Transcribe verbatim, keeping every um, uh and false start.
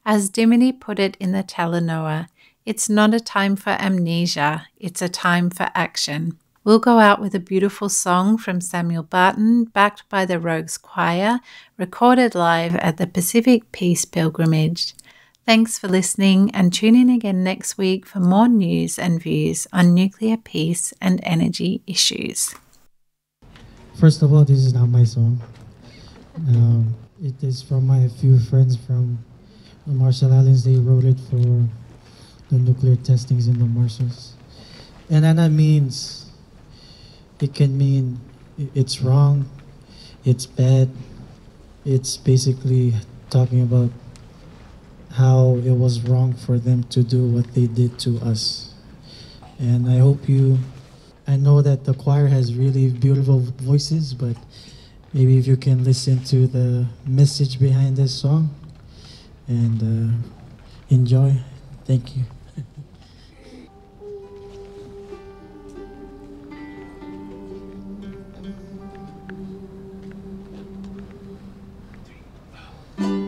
As Dimity put it in the Talanoa, it's not a time for amnesia, it's a time for action. We'll go out with a beautiful song from Samuel Barton, backed by the Rogues Choir, recorded live at the Pacific Peace Pilgrimage. Thanks for listening, and tune in again next week for more news and views on nuclear peace and energy issues. First of all, this is not my song. Um, it is from my few friends from the Marshall Islands. They wrote it for the nuclear testings in the Marshalls. And then that means, it can mean it's wrong, it's bad. It's basically talking about how it was wrong for them to do what they did to us. And I hope you, I know that the choir has really beautiful voices, but maybe if you can listen to the message behind this song and uh, enjoy. Thank you.